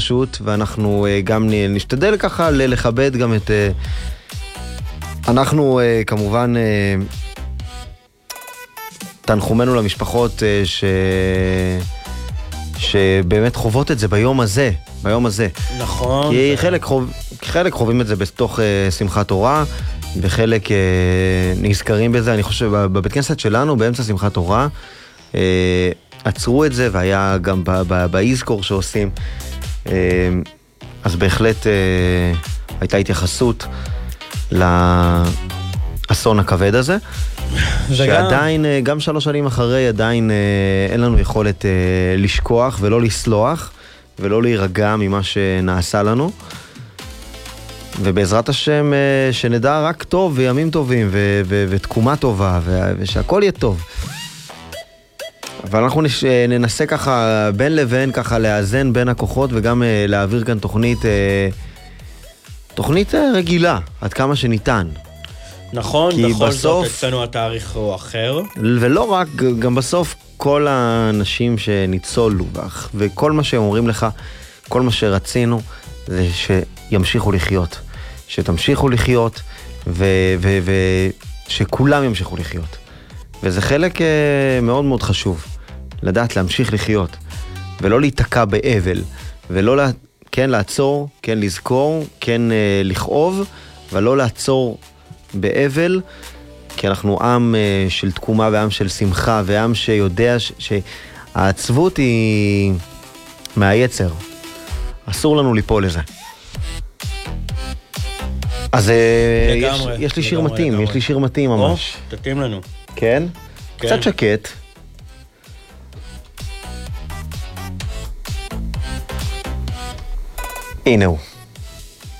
פשוט, ואנחנו גם נשתדל ככה לכבד גם את... אנחנו כמובן תנחומנו למשפחות שבאמת חוות את זה ביום הזה. נכון. כי חלק חווים את זה בתוך שמחת תורה, וחלק נזכרים בזה. אני חושב, בבית כנסת שלנו, באמצע שמחת תורה, עצרו את זה, והיה גם באזכור שעושים. אז בהחלט הייתה התייחסות לאסון הכבד הזה, שעדיין, גם 3 שנים אחרי, עדיין אין לנו יכולת לשכוח ולא לסלוח, ולא להירגע ממה שנעשה לנו. ובעזרת השם שנדע רק טוב וימים טובים ותקומה טובה ושהכל יהיה טוב. אבל אנחנו ננסה ככה בין לבין ככה לאזן בין הכוחות וגם להעביר כאן תוכנית רגילה עד כמה שניתן. נכון, בכל זאת אצלנו התאריך הוא אחר. ולא רק, גם בסוף כל האנשים שניצולו וכל מה שהם אומרים לך, כל מה שרצינו זה שימשיכו לחיות. שתמשיכו לחיות ושכולם ימשיכו לחיות. וזה חלק מאוד מאוד חשוב, לדעת להמשיך לחיות, ולא להתקע באבל, ולא כן לעצור, כן לזכור, כן לכאוב, ולא לעצור באבל, כי אנחנו עם של תקומה ועם של שמחה, ועם שיודע שהעצבות היא מהיצר. אסור לנו ליפול לזה. אז יש לי שיר מתאים, יש לי שיר מתאים ממש. תתאים לנו. כן? קצת שקט. הנה הוא.